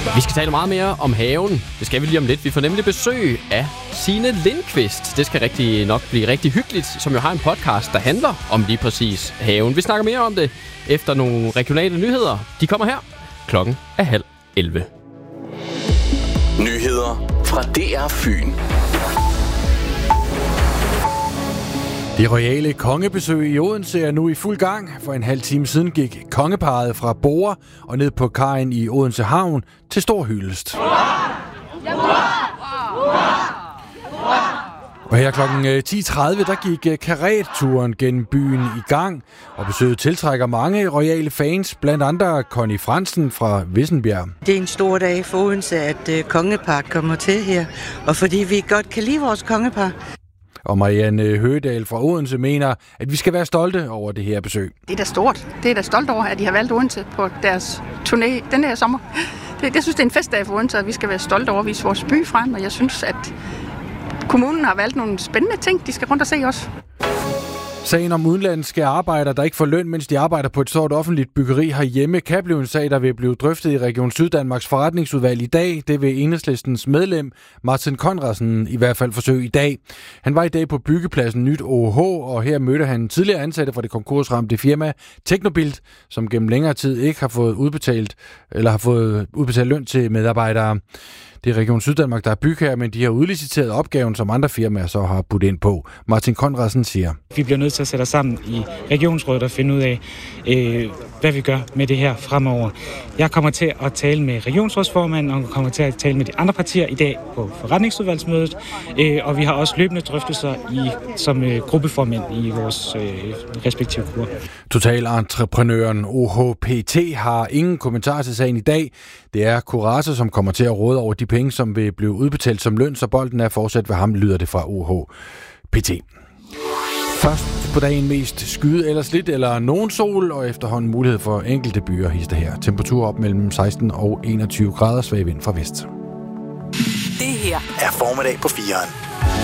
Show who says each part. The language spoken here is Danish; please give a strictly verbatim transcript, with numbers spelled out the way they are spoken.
Speaker 1: Vi skal tale meget mere om haven. Det skal vi lige om lidt. Vi får nemlig besøg af Signe Lindqvist. Det skal rigtig nok blive rigtig hyggeligt, som jo har en podcast, der handler om lige præcis haven. Vi snakker mere om det efter nogle regionale nyheder. De kommer her. Klokken er halv elleve.
Speaker 2: Nyheder fra D R Fyn.
Speaker 3: Det royale kongebesøg i Odense er nu i fuld gang. For en halv time siden gik kongeparret fra Borre og ned på kajen i Odense Havn til stor hyldest. Og her klokken ti tredive, der gik karetturen gennem byen i gang, og besøget tiltrækker mange royale fans, blandt andre Connie Fransen fra Vissenbjerg.
Speaker 4: Det er en stor dag for Odense, at kongepar kommer til her, og fordi vi godt kan lide vores kongepar.
Speaker 3: Og Marianne Høgedal fra Odense mener, at vi skal være stolte over det her besøg.
Speaker 5: Det er da stort. Det er da stolt over, at de har valgt Odense på deres turné den her sommer. Det, jeg synes, det er en festdag for Odense, og vi skal være stolte over at vise vores by frem, og jeg synes, at kommunen har valgt nogle spændende ting, de skal rundt og se også.
Speaker 3: Sagen om udenlandske arbejdere, der ikke får løn, mens de arbejder på et stort offentligt byggeri herhjemme, kan blive en sag, der vil blive drøftet i Region Syddanmarks forretningsudvalg i dag. Det vil Enhedslistens medlem Martin Conradsen i hvert fald forsøge i dag. Han var i dag på byggepladsen Nyt O H, og her mødte han tidligere ansatte fra det konkursramte firma Teknobild, som gennem længere tid ikke har fået udbetalt eller har fået udbetalt løn til medarbejdere. Det er Region Syddanmark, der er bygherre, men de har udliciteret opgaven, som andre firmaer så har budt ind på. Martin Conradsen siger:
Speaker 6: Vi bliver nødt til at sætte os sammen i regionsrådet og finde ud af, øh, hvad vi gør med det her fremover. Jeg kommer til at tale med regionsrådsformanden, og kommer til at tale med de andre partier i dag på forretningsudvalgsmødet. Øh, og vi har også løbende drøftelser i, som øh, gruppeformænd i vores øh, respektive grupper.
Speaker 3: Totalentreprenøren O H P T har ingen kommentar til sagen i dag. Det er Corazza, som kommer til at råde over de penge, som vil blive udbetalt som løn, så bolden er fortsat ved ham, lyder det fra O H P T. Først på dagen mest skyde ellers lidt eller nogen sol, og efterhånden mulighed for enkelte byer hister her. Temperatur op mellem seksten og enogtyve grader, svag vind fra vest.
Speaker 2: Det her er formiddag på fireren.